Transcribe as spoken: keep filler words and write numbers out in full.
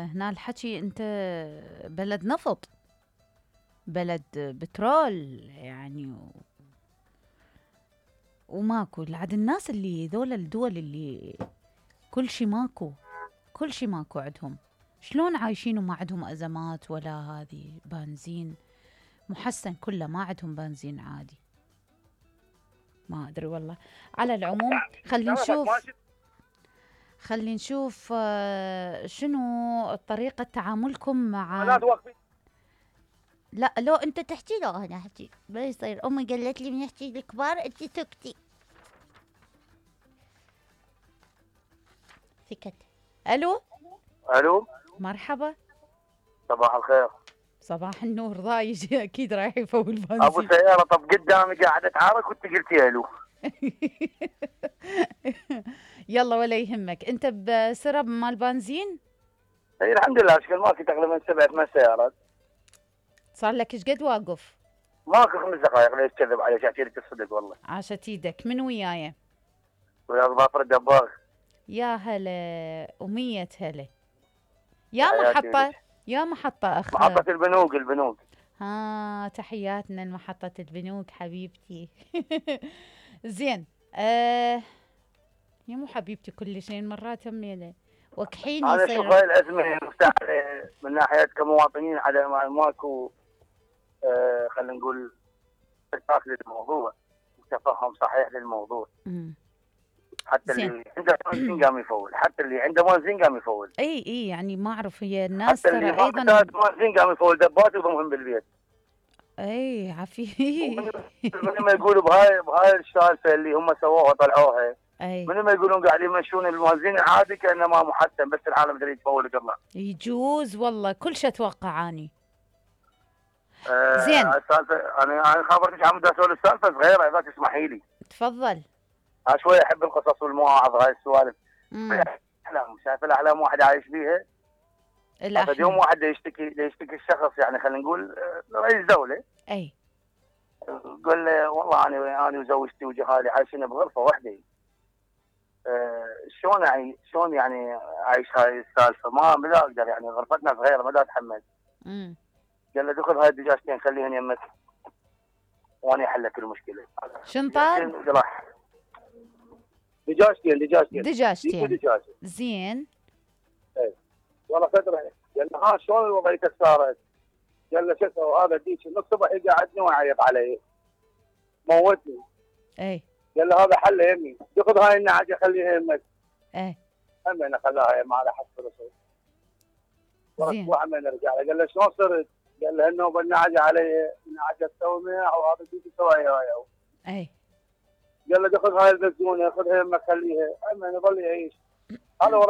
هنا الحكي أنت بلد نفط، بلد بترول يعني، وماكو لعد الناس اللي ذول الدول اللي كل شي ماكو، كل شي ماكو عندهم، شلون عايشين وما عندهم أزمات ولا هذه بنزين محسن كله، ما عندهم بنزين عادي. ما أدري والله. على العموم خلينا نشوف خلينا نشوف آه، شنو طريقة تعاملكم مع. لا لو انت تحكي لو انا احكي ما يصير. امي قالت لي من يحكي الكبار انت سكتي. سكت. الو. الو مرحبا. صباح الخير. صباح النور. ضايج اكيد رايح يفول بنزين. ابو سياره طب قدامي قاعده تعارك وانت قلتي الو. يلا ولا يهمك. انت بسرب مال بنزين؟ اي الحمد لله اشكال ماكو تقريبا سبع ثمان سيارات. صار لك ايش قد واقف؟ ماكو خمس دقائق. ليش تكذب علي؟ احكي لك الصدق والله. عاشت ايدك. من وياي؟ ويا ظافر الدباغ. يا هلا ومية هلا. يا محطة يا محطة أخ. محطة البنوك البنوك. ها تحياتنا لمحطة البنوك حبيبتي. زين. آه يا مو حبيبتي كل شيء مرات همينة وكحيني أنا يصير. أشوف هاي الأزمة مستعجلة من ناحية كمواطنين على ما ماكو آه خلينا نقول إدراك للموضوع وتفهم صحيح للموضوع. مم. حتى زين. اللي عنده بنزين قام يفول، حتى اللي عنده بنزين قام يفول. اي اي يعني ما اعرف هي الناس حتى اللي ترى ما ايضا. احتاج بنزين قام يفول دبات ويضمهم بالبيت. اي عفي. من ما يقولوا بهاي بهاي السالفه اللي هم سووها طلعوها. اي من ما يقولون قاعد يمشون الموازين عادي كانما محسن بس العالم يدري يتفول يطلع. يجوز والله كل شيء اتوقع اني. آه زين. السالفه انا انا خبرتك عم بدي اسولف السالفه صغيره اذا تسمحي لي. تفضل. ها شويه احب القصص والمواعظ هاي السوالف. امم احلام شايف الاحلام واحد عايش بيها. الاحلام. يوم واحد يشتكي يشتكي الشخص يعني خلينا نقول رئيس دوله. اي. قال له والله انا انا وزوجتي وجهالي عايشين بغرفه واحده. أه شلون يعني شلون يعني عايش هاي السالفه؟ ما ما اقدر يعني غرفتنا صغيره ما اتحمل. امم قال له دخل هاي الدجاجتين خليهن يمك وانا احل لك المشكله. شن طار؟ راح دجاجتين دجاجتين دجاجتين. دجاجة. زين. اي والله فتره. قال له ها شلون الوضعيه صارت؟ قال له شو اسوي هذا ديك من الصبح يقعدني ويعيط علي موتني. اي. قال له هذا حل يمي خذ هاي النعجه خليها يمك. اي. هم انا خلاها يم على حسب الرسول. زين. اسبوع هم رجع له قال له شلون صرت؟ قال له انه بالنعجه علي نعجه تومه او هذا ديك سوى وياي. اي. قال له خذ هاي البزونه خذها يمك خليها هم يظل يعيش. هذا